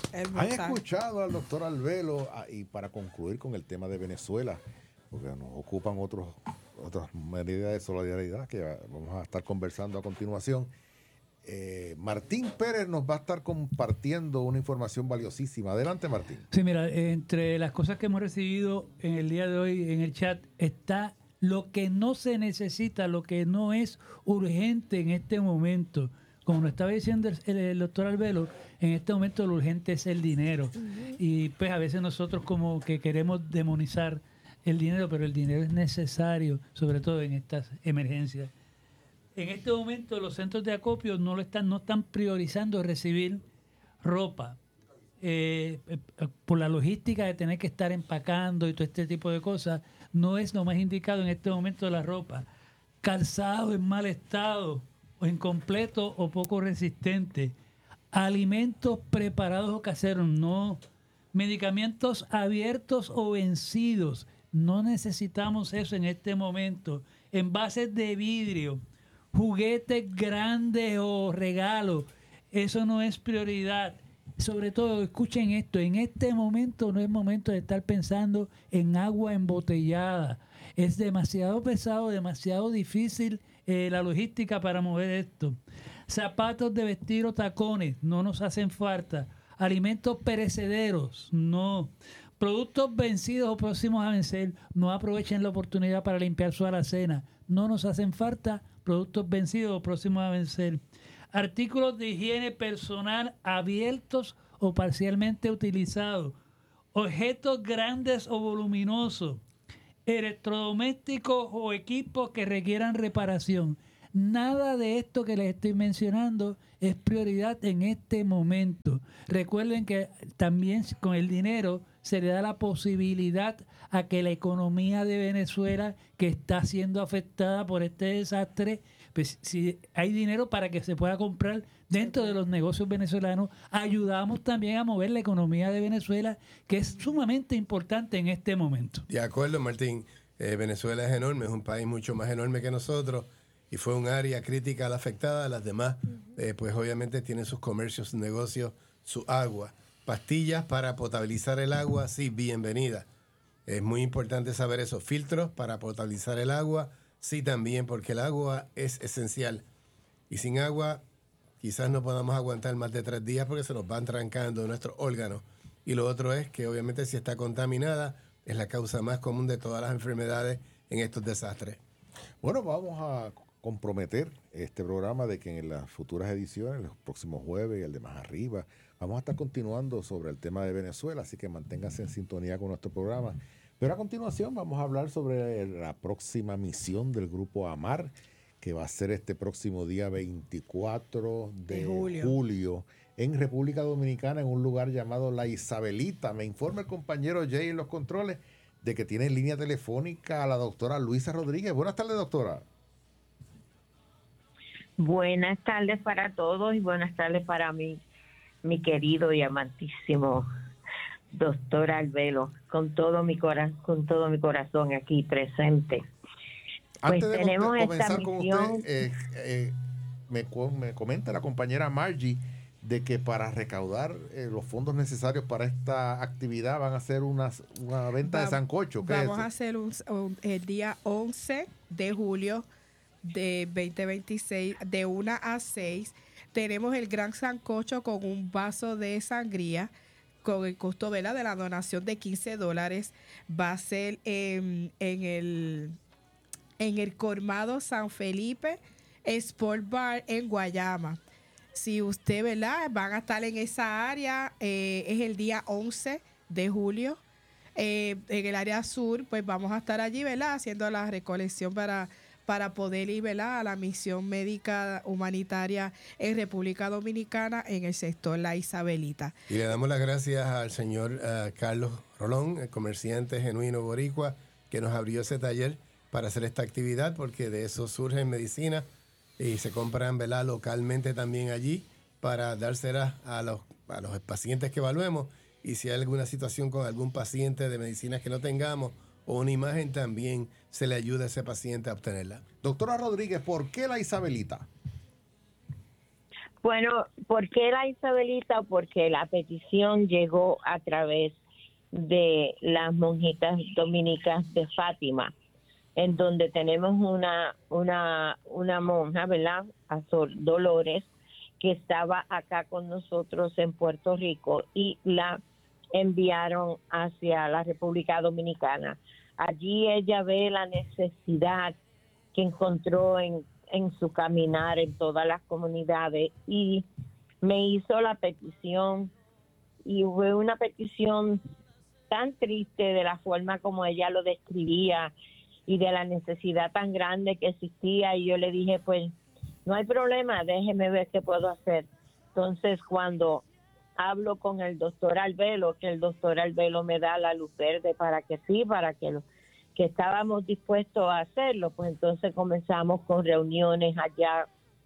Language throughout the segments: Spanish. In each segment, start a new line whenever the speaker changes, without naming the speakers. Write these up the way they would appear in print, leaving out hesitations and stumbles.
el
¿Han
mensaje.
escuchado al doctor Albelo? Y para concluir con el tema de Venezuela, porque nos ocupan otras medidas de solidaridad que vamos a estar conversando a continuación. Martín Pérez nos va a estar compartiendo una información valiosísima. Adelante, Martín.
Sí, mira, entre las cosas que hemos recibido en el día de hoy en el chat está lo que no se necesita, lo que no es urgente en este momento. Como nos estaba diciendo el doctor Albelo, en este momento lo urgente es el dinero. Y pues a veces nosotros como que queremos demonizar el dinero, pero el dinero es necesario, sobre todo en estas emergencias. En este momento los centros de acopio no están priorizando recibir ropa. Por la logística de tener que estar empacando y todo este tipo de cosas, no es lo más indicado en este momento la ropa. Calzado en mal estado, o incompleto o poco resistente. Alimentos preparados o caseros, no. Medicamentos abiertos o vencidos, no necesitamos eso en este momento. Envases de vidrio, juguetes grandes o regalos, eso no es prioridad. Sobre todo, escuchen esto, en este momento no es momento de estar pensando en agua embotellada. Es demasiado pesado, demasiado difícil la logística para mover esto. Zapatos de vestir o tacones, no nos hacen falta. Alimentos perecederos, no. Productos vencidos o próximos a vencer, no aprovechen la oportunidad para limpiar su alacena. No nos hacen falta productos vencidos o próximos a vencer. Artículos de higiene personal abiertos o parcialmente utilizados. Objetos grandes o voluminosos. Electrodomésticos o equipos que requieran reparación. Nada de esto que les estoy mencionando es prioridad en este momento. Recuerden que también con el dinero se le da la posibilidad a que la economía de Venezuela, que está siendo afectada por este desastre, pues si hay dinero para que se pueda comprar dentro de los negocios venezolanos, ayudamos también a mover la economía de Venezuela, que es sumamente importante en este momento.
De acuerdo, Martín. Venezuela es enorme, es un país mucho más enorme que nosotros y fue un área crítica a la afectada. Las demás, pues obviamente tienen sus comercios, sus negocios, su agua. Pastillas para potabilizar el agua, sí, bienvenida. Es muy importante saber eso. Filtros para potabilizar el agua, sí también, porque el agua es esencial. Y sin agua quizás no podamos aguantar más de 3 días porque se nos van trancando nuestros órganos. Y lo otro es que obviamente si está contaminada es la causa más común de todas las enfermedades en estos desastres.
Bueno, vamos a comprometer este programa de que en las futuras ediciones, los próximos jueves y el de más arriba, vamos a estar continuando sobre el tema de Venezuela, así que manténganse en sintonía con nuestro programa. Pero a continuación vamos a hablar sobre la próxima misión del Grupo AMAR, que va a ser este próximo día 24 de julio en República Dominicana, en un lugar llamado La Isabelita. Me informa el compañero Jay en los controles de que tiene en línea telefónica a la doctora Luisa Rodríguez. Buenas tardes, doctora.
Buenas tardes para todos y buenas tardes para mi querido y amantísimo doctor Albelo, con todo mi corazón aquí presente.
Antes
Pues
de
tenemos esta
comenzar con
misión.
usted, me comenta la compañera Margie de que para recaudar los fondos necesarios para esta actividad van a hacer una venta de sancocho. ¿Qué
Vamos
es
a hacer el día 11 de julio de 2026, de 1 a 6. Tenemos el gran sancocho con un vaso de sangría, con el costo, ¿verdad?, de la donación de $15. Va a ser en el Colmado San Felipe Sport Bar en Guayama. Si usted, ¿verdad?, van a estar en esa área, es el día 11 de julio. En el área sur, pues vamos a estar allí, ¿verdad?, haciendo la recolección para poder ir, ¿verdad?, a la misión médica humanitaria en República Dominicana en el sector La Isabelita.
Y le damos las gracias al señor Carlos Rolón, el comerciante genuino boricua, que nos abrió ese taller para hacer esta actividad, porque de eso surgen medicinas y se compran, ¿verdad?, localmente también allí para dárselas a los pacientes que evaluemos. Y si hay alguna situación con algún paciente de medicinas que no tengamos o una imagen, también se le ayuda a ese paciente a obtenerla.
Doctora Rodríguez, ¿por qué La Isabelita?
Bueno, ¿por qué la Isabelita? Porque la petición llegó a través de las monjitas dominicas de Fátima, en donde tenemos una monja, ¿verdad? Azor Dolores, que estaba acá con nosotros en Puerto Rico y la enviaron hacia la República Dominicana. Allí ella ve la necesidad que encontró en su caminar en todas las comunidades y me hizo la petición, y fue una petición tan triste de la forma como ella lo describía y de la necesidad tan grande que existía, y yo le dije, pues no hay problema, déjeme ver qué puedo hacer. Entonces, cuando hablo con el doctor Albelo, que el doctor Albelo me da la luz verde para que sí, para que estábamos dispuestos a hacerlo, pues entonces comenzamos con reuniones allá.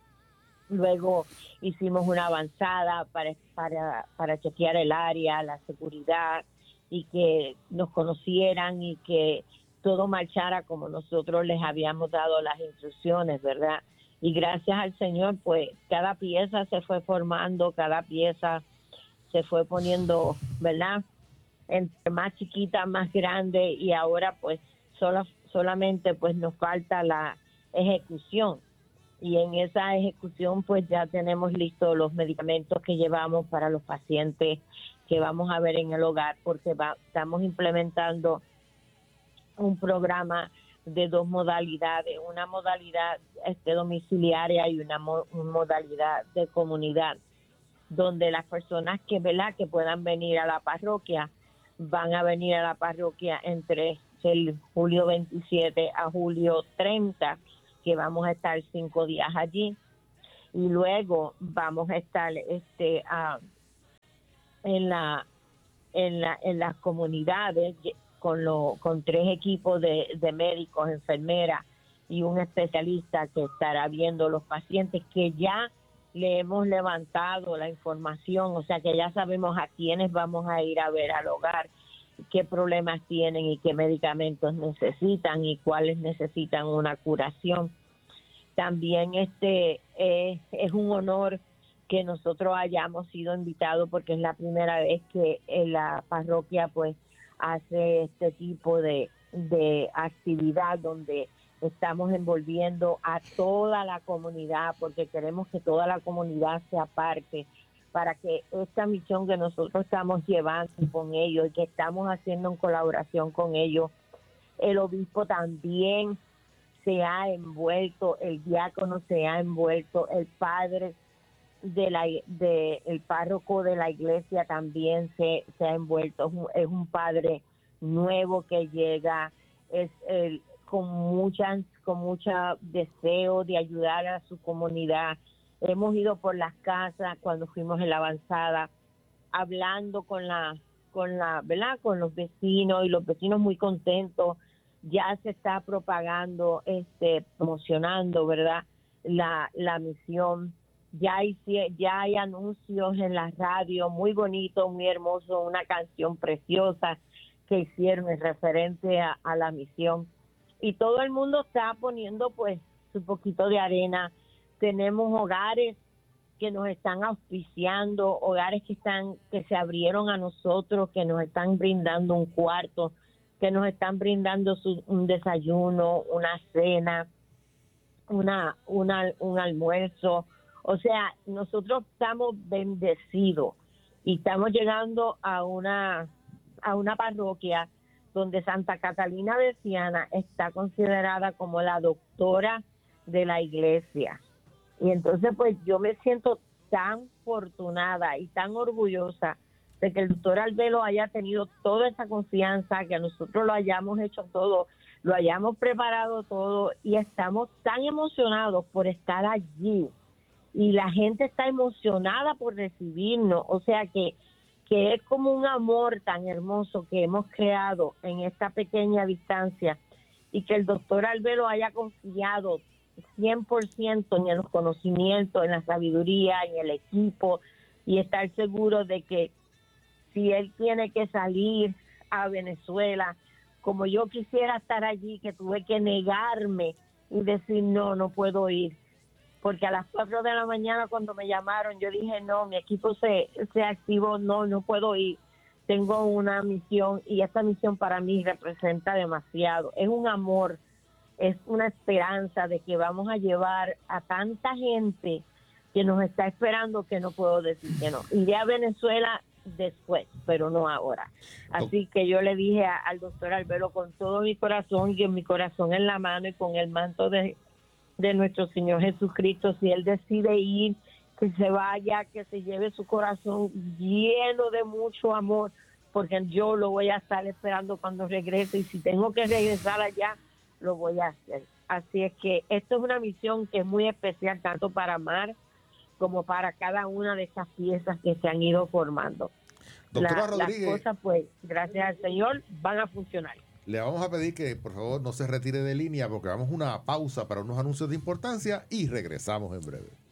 Luego hicimos una avanzada para chequear el área, la seguridad, y que nos conocieran y que todo marchara como nosotros les habíamos dado las instrucciones, ¿verdad? Y gracias al Señor, pues cada pieza se fue formando, cada pieza se fue poniendo, ¿verdad? Entre más chiquita, más grande, y ahora pues solamente pues nos falta la ejecución. Y en esa ejecución pues ya tenemos listos los medicamentos que llevamos para los pacientes que vamos a ver en el hogar, porque estamos implementando un programa de dos modalidades, una modalidad domiciliaria y una modalidad de comunidad, donde las personas que, ¿verdad?, que puedan venir a la parroquia van a venir a la parroquia entre el julio 27 a julio 30, que vamos a estar 5 días allí, y luego vamos a estar en las comunidades con 3 equipos de médicos, enfermeras y un especialista que estará viendo los pacientes, que ya le hemos levantado la información, o sea que ya sabemos a quiénes vamos a ir a ver al hogar, qué problemas tienen y qué medicamentos necesitan y cuáles necesitan una curación. También es un honor que nosotros hayamos sido invitados, porque es la primera vez que la parroquia pues hace este tipo de actividad donde estamos envolviendo a toda la comunidad, porque queremos que toda la comunidad sea parte, para que esta misión que nosotros estamos llevando con ellos y que estamos haciendo en colaboración con ellos, el obispo también se ha envuelto, el diácono se ha envuelto, el padre el párroco de la iglesia también se ha envuelto. Es un padre nuevo que llega, con mucha deseo de ayudar a su comunidad. Hemos ido por las casas cuando fuimos en la avanzada, hablando con ¿verdad?, con los vecinos, y los vecinos muy contentos. Ya se está propagando, promocionando, ¿verdad?, la misión. Ya hay anuncios en la radio, muy bonito, muy hermoso, una canción preciosa que hicieron en referente a la misión. Y todo el mundo está poniendo pues su poquito de arena. Tenemos hogares que nos están auspiciando, hogares que se abrieron a nosotros, que nos están brindando un cuarto, que nos están brindando un desayuno, una cena, un almuerzo. O sea, nosotros estamos bendecidos y estamos llegando a una parroquia donde Santa Catalina de Siena está considerada como la doctora de la iglesia. Y entonces pues yo me siento tan afortunada y tan orgullosa de que el doctor Albelo haya tenido toda esa confianza, que nosotros lo hayamos hecho todo, lo hayamos preparado todo, y estamos tan emocionados por estar allí. Y la gente está emocionada por recibirnos, o sea que es como un amor tan hermoso que hemos creado en esta pequeña distancia, y que el doctor Albelo haya confiado 100% en los conocimientos, en la sabiduría, en el equipo, y estar seguro de que si él tiene que salir a Venezuela, como yo quisiera estar allí, que tuve que negarme y decir no puedo ir, porque a las 4 de la mañana cuando me llamaron, yo dije, no, mi equipo se activó, no puedo ir. Tengo una misión y esta misión para mí representa demasiado. Es un amor, es una esperanza de que vamos a llevar a tanta gente que nos está esperando que no puedo decir que no. Iré a Venezuela después, pero no ahora. Así que yo le dije al doctor Albelo con todo mi corazón y con mi corazón en la mano y con el manto de nuestro Señor Jesucristo, si Él decide ir, que se vaya, que se lleve su corazón lleno de mucho amor, porque yo lo voy a estar esperando cuando regrese y si tengo que regresar allá, lo voy a hacer. Así es que esto es una misión que es muy especial tanto para Mar como para cada una de esas piezas que se han ido formando.
Doctora Rodríguez,
las cosas, pues, gracias al Señor, van a funcionar.
le vamos a pedir que por favor no se retire de línea porque vamos a una pausa para unos anuncios de importancia y regresamos en breve.